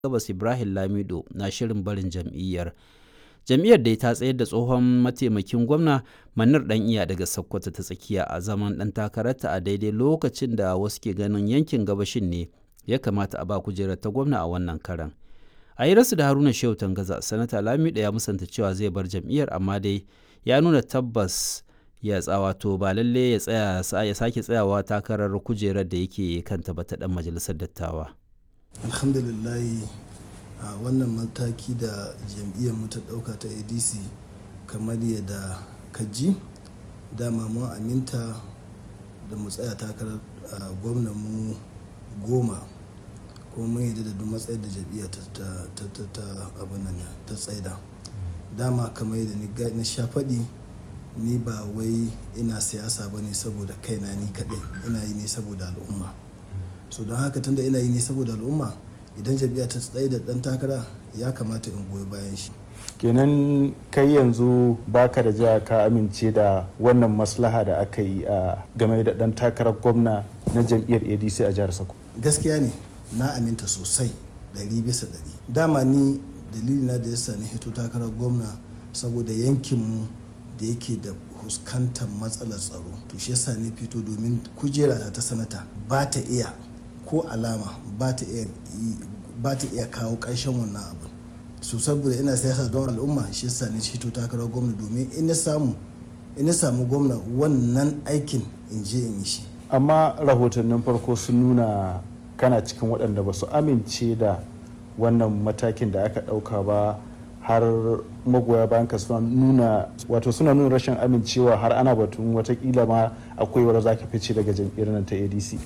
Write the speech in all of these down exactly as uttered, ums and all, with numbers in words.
Gabas Ibrahim Lamido na shirin barin jam'iyyar. Jam'iyyar dai ta tsayar da tsohon mataimakin gwamna Manir Ɗan'iya daga Sokoto ta tsakiya a zaman ɗan takararta a daidai lokacin da wasu ke ganin yankin gabashin ne ya kamata a ba kujerar ta gwamna a wannan karan. A hirarsu da Haruna Shehu Tangaza, Sanata Lamido ya musanta cewa zai bar jam'iyyar, amma dai ya nuna tabbas ya tsawato ba lalle ya tsaya ya sake tsayawa takarar kujerar da yake kanta ba ta ɗan majalisar dattawa. Alhamdulillahi, a wannan mataki da jam'iyyar mu ta ɗauka ta A D C, kamar yadda kaji dama mun aminta da mu tsaya takarar gwamnan mu goma, kuma mun yadda da duk matsayar da jam'iyyar ta abin nan ta tsaida. Dama kamar yadda na sha faɗi, ni ba wai ina siyasa ba ne saboda kaina ni kaɗai, ina yi ne saboda al'umma. So don haka tunda ina yi ne saboda al'umma, idan jam'iyya ta tsaye da ɗan takara ya kamata in goyi bayan shi. Kenan kai yanzu baka da jiya ka amince da wannan maslaha da aka yi a game da ɗan takarar gwamna na jam'iyyar A D C a jihar Sokoto? Gaskiya ne, na aminta sosai ɗari bisa ɗari. Dama ni dalilina da yasa na hito takarar gwamna saboda yankinmu da yake da fuskantar matsalar tsaro, to shi yasa ne fito domin kujera ta sanata ba ta iya ko alama ba ta iya ba ta iya kawo ƙarshen wannan abu. So saboda ina siyasa don al'umma, shi yasa ne fito takarar gwamna domin in na samu in na samu gwamna wannan aikin in je in yi shi. Amma rahotannin farko sun nuna kana cikin waɗanda ba su amince da wannan matakin da aka ɗauka ba, har magoya bayan ka suna nuna wato suna nuna rashin amincewa, har ana batun watakila ma akwai wadda za ka fice daga jam'iyyar nan ta A D C.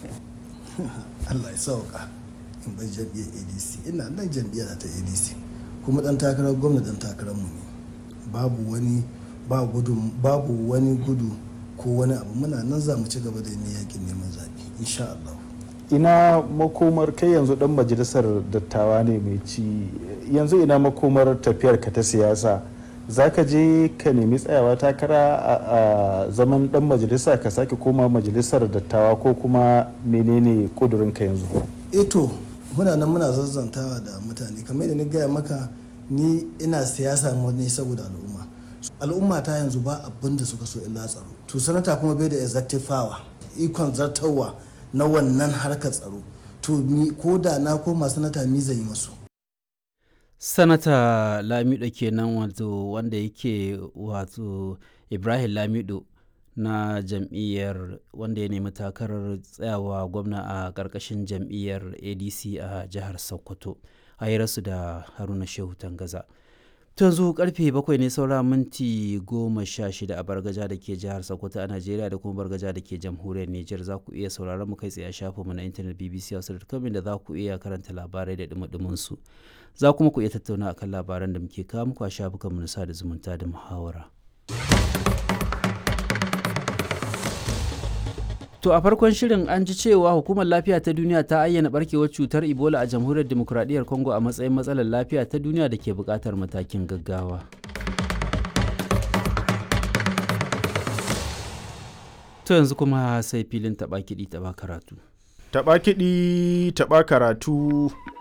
Allah ya sauka in bar jam'iyyar A D C, ina nan jam'iyyar ta A D C, kuma dan takarar gwamna dan takarar mu ne. Babu wani ba gudu babu wani gudu ko wani abu, muna nan za mu ci gaba da yin yakin neman zaɓe insha Allah. Ina makomar kai yanzu dan majalisar dattawa ne mai ci, yanzu ina makomar tafiyar ka ta siyasa? Za ka je ka nemi tsayawa takara a zaman dan majalisa ka sake koma majalisar dattawa, ko kuma menene kudurin ka yanzu? Eto muna nan muna zazzantawa da mutane, kamar yadda ni gaya maka, ni ina siyasa ne saboda al'umma. Al'umma ta yanzu ba abin da suka so illa tsaro, to sanata kuma bai da executive power, ikon zartarwa na wannan harkar tsaro, to ni ko da na koma sanata mi zai yi masu. Sanata Lamido kenan, wato wanda yake wato Ibrahim Lamido na jam'iyyar wanda ya nemi takarar tsayawa gwamna a ƙarƙashin jam'iyyar A D C a jihar Sokoto, a hirarsu da Haruna Shehu Tangaza. Yanzu karfe bakwai ne saura minti goma sha shida a Bargaja da ke jihar Sokoto a Najeriya, da kuma Bargaja da ke jamhuriyar Nijar. Za ku iya sauraron mu kai tsaye a shafinmu na intanet b b c hausa dot com, da za ku iya karanta labarai da dumudumin su. Za kuma ku iya tattauna akan labaran da muke kawo muku a shafukanmu na sada zumunta da muhawara. To a farkon shirin an ji cewa Hukumar Lafiya ta Duniya ta ayyana barkewar cutar Ebola a Jamhuriyar Dimokuraɗiyyar Congo a matsayin matsalar lafiya ta duniya da ke buƙatar matakin gaggawa. To yanzu kuma sai filin taɓa kiɗi taɓa karatu. Taɓa kiɗi taɓa karatu.